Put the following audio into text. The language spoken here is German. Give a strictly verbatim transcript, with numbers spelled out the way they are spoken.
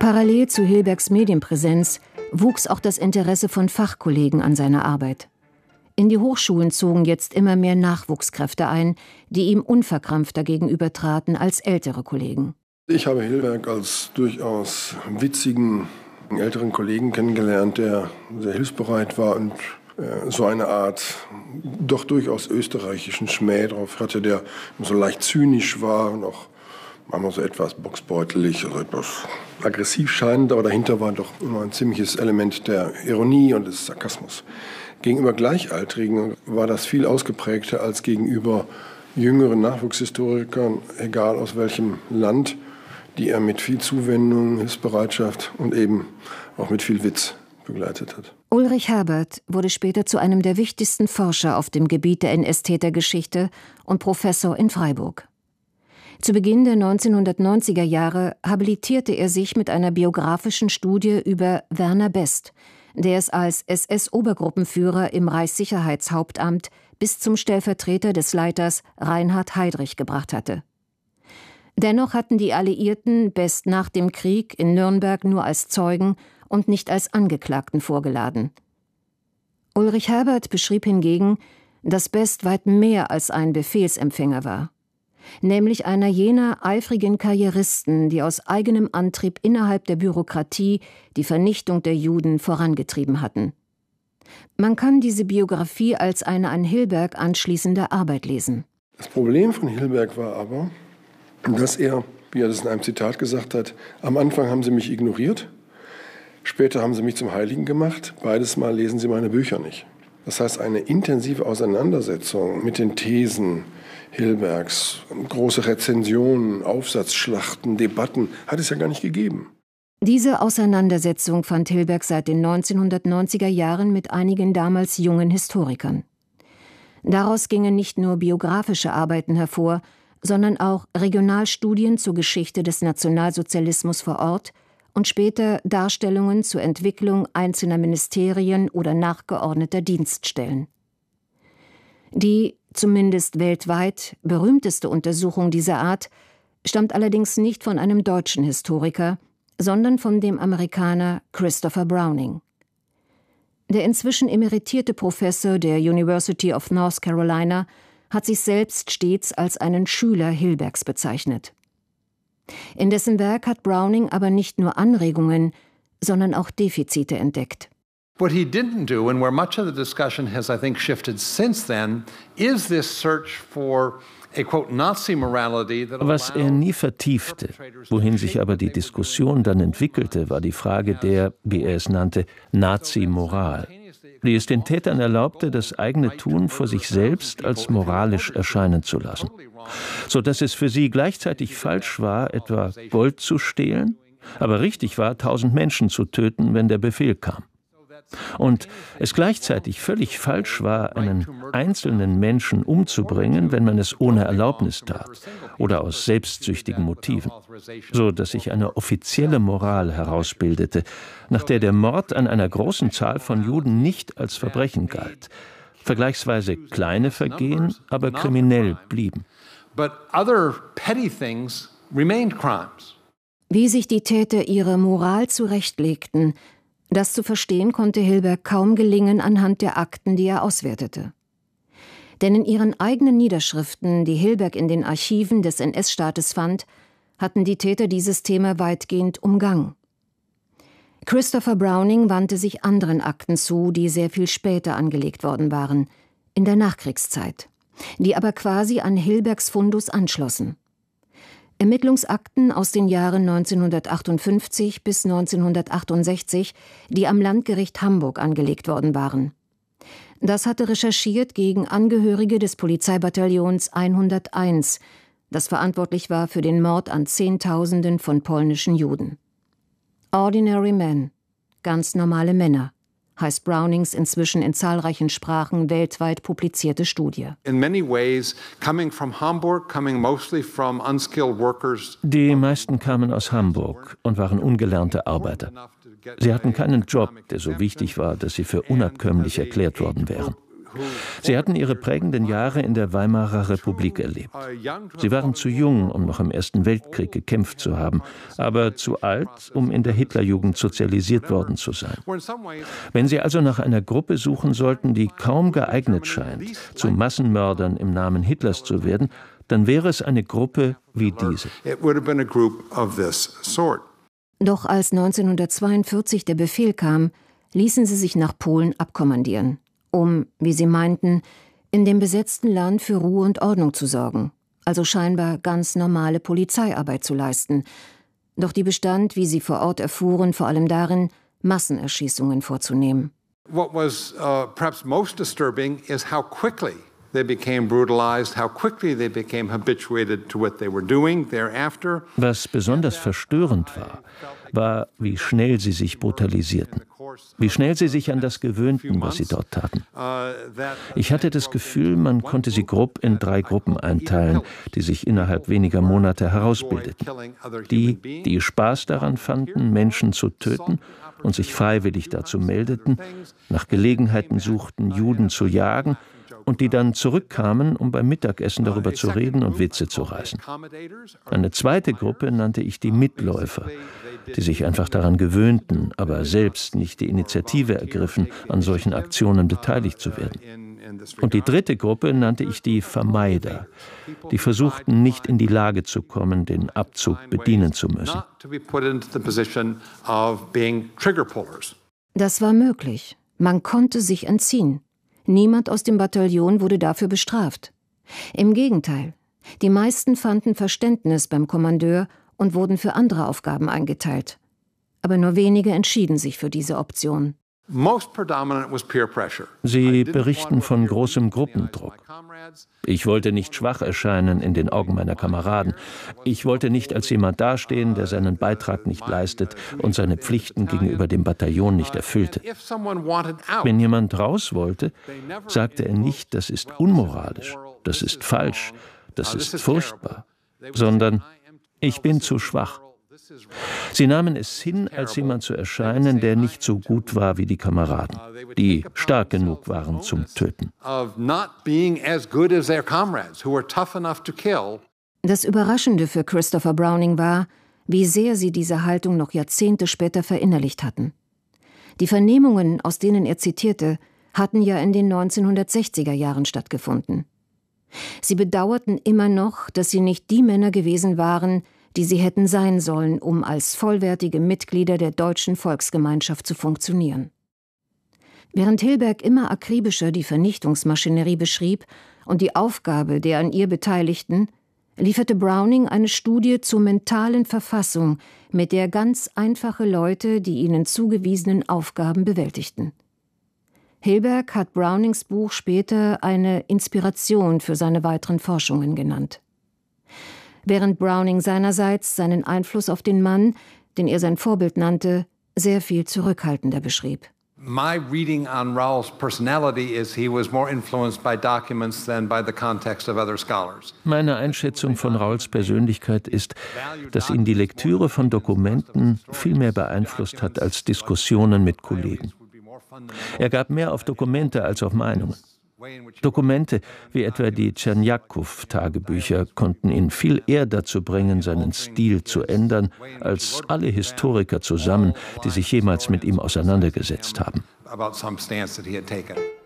Parallel zu Hilbergs Medienpräsenz wuchs auch das Interesse von Fachkollegen an seiner Arbeit. In die Hochschulen zogen jetzt immer mehr Nachwuchskräfte ein, die ihm unverkrampfter gegenübertraten als ältere Kollegen. Ich habe Hilberg als durchaus witzigen älteren Kollegen kennengelernt, der sehr hilfsbereit war und äh, so eine Art doch durchaus österreichischen Schmäh drauf hatte, der so leicht zynisch war und auch manchmal so etwas boxbeutelig, also etwas aggressiv scheinend, aber dahinter war doch immer ein ziemliches Element der Ironie und des Sarkasmus. Gegenüber Gleichaltrigen war das viel ausgeprägter als gegenüber jüngeren Nachwuchshistorikern, egal aus welchem Land, die er mit viel Zuwendung, Hilfsbereitschaft und eben auch mit viel Witz begleitet hat. Ulrich Herbert wurde später zu einem der wichtigsten Forscher auf dem Gebiet der N S-Tätergeschichte und Professor in Freiburg. Zu Beginn der neunzehnhundertneunziger Jahre habilitierte er sich mit einer biografischen Studie über Werner Best, der es als S S-Obergruppenführer im Reichssicherheitshauptamt bis zum Stellvertreter des Leiters Reinhard Heydrich gebracht hatte. Dennoch hatten die Alliierten Best nach dem Krieg in Nürnberg nur als Zeugen und nicht als Angeklagten vorgeladen. Ulrich Herbert beschrieb hingegen, dass Best weit mehr als ein Befehlsempfänger war, nämlich einer jener eifrigen Karrieristen, die aus eigenem Antrieb innerhalb der Bürokratie die Vernichtung der Juden vorangetrieben hatten. Man kann diese Biografie als eine an Hilberg anschließende Arbeit lesen. Das Problem von Hilberg war aber, dass er, wie er das in einem Zitat gesagt hat, am Anfang haben sie mich ignoriert, später haben sie mich zum Heiligen gemacht, beides Mal lesen sie meine Bücher nicht. Das heißt, eine intensive Auseinandersetzung mit den Thesen Hilbergs, große Rezensionen, Aufsatzschlachten, Debatten, hat es ja gar nicht gegeben. Diese Auseinandersetzung fand Hilberg seit den neunzehnhundertneunziger Jahren mit einigen damals jungen Historikern. Daraus gingen nicht nur biografische Arbeiten hervor, sondern auch Regionalstudien zur Geschichte des Nationalsozialismus vor Ort und später Darstellungen zur Entwicklung einzelner Ministerien oder nachgeordneter Dienststellen. Die, zumindest weltweit, berühmteste Untersuchung dieser Art stammt allerdings nicht von einem deutschen Historiker, sondern von dem Amerikaner Christopher Browning. Der inzwischen emeritierte Professor der University of North Carolina hat sich selbst stets als einen Schüler Hilbergs bezeichnet. In dessen Werk hat Browning aber nicht nur Anregungen, sondern auch Defizite entdeckt. What he didn't do, and where much of the discussion has, I think, shifted since then, is this search for a quote Nazi morality that Was er nie vertiefte, wohin sich aber die Diskussion dann entwickelte, war die Frage der, wie er es nannte, Nazi-Moral, die es den Tätern erlaubte, das eigene Tun vor sich selbst als moralisch erscheinen zu lassen, so dass es für sie gleichzeitig falsch war, etwa Gold zu stehlen, aber richtig war, tausend Menschen zu töten, wenn der Befehl kam. Und es gleichzeitig völlig falsch war, einen einzelnen Menschen umzubringen, wenn man es ohne Erlaubnis tat oder aus selbstsüchtigen Motiven, so dass sich eine offizielle Moral herausbildete, nach der der Mord an einer großen Zahl von Juden nicht als Verbrechen galt, vergleichsweise kleine Vergehen aber kriminell blieben. Wie sich die Täter ihre Moral zurechtlegten, das zu verstehen konnte Hilberg kaum gelingen anhand der Akten, die er auswertete. Denn in ihren eigenen Niederschriften, die Hilberg in den Archiven des N S-Staates fand, hatten die Täter dieses Thema weitgehend umgangen. Christopher Browning wandte sich anderen Akten zu, die sehr viel später angelegt worden waren, in der Nachkriegszeit, die aber quasi an Hilbergs Fundus anschlossen. Ermittlungsakten aus den Jahren neunzehnhundertachtundfünfzig bis neunzehnhundertachtundsechzig, die am Landgericht Hamburg angelegt worden waren. Das hatte recherchiert gegen Angehörige des Polizeibataillons hunderteins, das verantwortlich war für den Mord an Zehntausenden von polnischen Juden. Ordinary Men, ganz normale Männer, heißt Brownings inzwischen in zahlreichen Sprachen weltweit publizierte Studie. Die meisten kamen aus Hamburg und waren ungelernte Arbeiter. Sie hatten keinen Job, der so wichtig war, dass sie für unabkömmlich erklärt worden wären. Sie hatten ihre prägenden Jahre in der Weimarer Republik erlebt. Sie waren zu jung, um noch im Ersten Weltkrieg gekämpft zu haben, aber zu alt, um in der Hitlerjugend sozialisiert worden zu sein. Wenn Sie also nach einer Gruppe suchen sollten, die kaum geeignet scheint, zu Massenmördern im Namen Hitlers zu werden, dann wäre es eine Gruppe wie diese. Doch als neunzehnhundertzweiundvierzig der Befehl kam, ließen sie sich nach Polen abkommandieren, um, wie sie meinten, in dem besetzten Land für Ruhe und Ordnung zu sorgen, also scheinbar ganz normale Polizeiarbeit zu leisten. Doch die bestand, wie sie vor Ort erfuhren, vor allem darin, Massenerschießungen vorzunehmen. What was uh, perhaps most disturbing is how quickly they became brutalized, how quickly they became habituated to what they were doing thereafter. Was besonders verstörend war, war, wie schnell sie sich brutalisierten, wie schnell sie sich an das gewöhnten, was sie dort taten. Ich hatte das Gefühl, man konnte sie grob in drei Gruppen einteilen, die sich innerhalb weniger Monate herausbildeten. Die, die Spaß daran fanden, Menschen zu töten und sich freiwillig dazu meldeten, nach Gelegenheiten suchten, Juden zu jagen, und die dann zurückkamen, um beim Mittagessen darüber zu reden und Witze zu reißen. Eine zweite Gruppe nannte ich die Mitläufer, die sich einfach daran gewöhnten, aber selbst nicht die Initiative ergriffen, an solchen Aktionen beteiligt zu werden. Und die dritte Gruppe nannte ich die Vermeider, die versuchten, nicht in die Lage zu kommen, den Abzug bedienen zu müssen. Das war möglich. Man konnte sich entziehen. Niemand aus dem Bataillon wurde dafür bestraft. Im Gegenteil, die meisten fanden Verständnis beim Kommandeur und wurden für andere Aufgaben eingeteilt. Aber nur wenige entschieden sich für diese Option. Sie berichten von großem Gruppendruck. Ich wollte nicht schwach erscheinen in den Augen meiner Kameraden. Ich wollte nicht als jemand dastehen, der seinen Beitrag nicht leistet und seine Pflichten gegenüber dem Bataillon nicht erfüllte. Wenn jemand raus wollte, sagte er nicht, das ist unmoralisch, das ist falsch, das ist furchtbar, sondern ich bin zu schwach. Sie nahmen es hin, als jemand zu erscheinen, der nicht so gut war wie die Kameraden, die stark genug waren zum Töten. Das Überraschende für Christopher Browning war, wie sehr sie diese Haltung noch Jahrzehnte später verinnerlicht hatten. Die Vernehmungen, aus denen er zitierte, hatten ja in den neunzehnhundertsechziger Jahren stattgefunden. Sie bedauerten immer noch, dass sie nicht die Männer gewesen waren, die sie hätten sein sollen, um als vollwertige Mitglieder der deutschen Volksgemeinschaft zu funktionieren. Während Hilberg immer akribischer die Vernichtungsmaschinerie beschrieb und die Aufgabe der an ihr Beteiligten, lieferte Browning eine Studie zur mentalen Verfassung, mit der ganz einfache Leute die ihnen zugewiesenen Aufgaben bewältigten. Hilberg hat Brownings Buch später eine Inspiration für seine weiteren Forschungen genannt. Während Browning seinerseits seinen Einfluss auf den Mann, den er sein Vorbild nannte, sehr viel zurückhaltender beschrieb. My reading on Raoul's personality is he was more influenced by documents than by the context of other scholars. Meine Einschätzung von Raoul's Persönlichkeit ist, dass ihn die Lektüre von Dokumenten viel mehr beeinflusst hat als Diskussionen mit Kollegen. Er gab mehr auf Dokumente als auf Meinungen. Dokumente, wie etwa die Tscherniakow-Tagebücher, konnten ihn viel eher dazu bringen, seinen Stil zu ändern, als alle Historiker zusammen, die sich jemals mit ihm auseinandergesetzt haben.